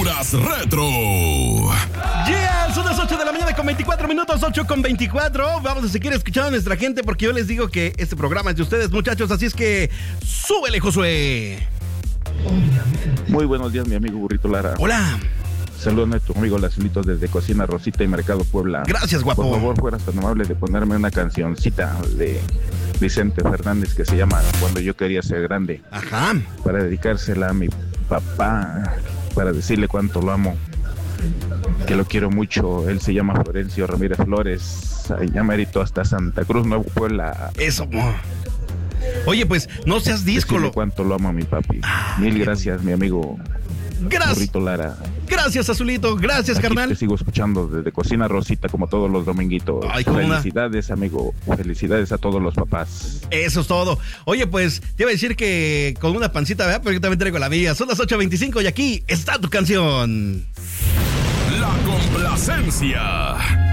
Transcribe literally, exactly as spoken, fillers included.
Brújulas Retro. Yeah, son las ocho de la mañana con veinticuatro minutos, ocho con veinticuatro. Vamos a seguir escuchando a nuestra gente porque yo les digo que este programa es de ustedes, muchachos. Así es que súbele, Josué. Muy buenos días, mi amigo Burrito Lara. Hola. Saludos a tu amigo Lacilito desde Cocina Rosita y Mercado Puebla. Gracias, guapo. Por favor, fueras tan amable de ponerme una cancioncita de Vicente Fernández que se llama Cuando yo quería ser grande. Ajá. Para dedicársela a mi papá, para decirle cuánto lo amo, que lo quiero mucho. Él se llama Florencio Ramírez Flores, allá mérito hasta Santa Cruz, Nuevo Puebla. Eso, mo. Oye, pues, no seas díscolo. Decirle cuánto lo amo a mi papi. Ah, Mil gracias, mi amigo. Gracias. Burrito Lara. Gracias, Azulito. Gracias, Aquí carnal. te sigo escuchando desde Cocina Rosita como todos los dominguitos. Ay, felicidades, amigo. Felicidades a todos los papás. Eso es todo. Oye, pues, te iba a decir que con una pancita, ¿verdad? Pero yo también traigo la mía. Son las ocho veinticinco y aquí está tu canción. La complacencia.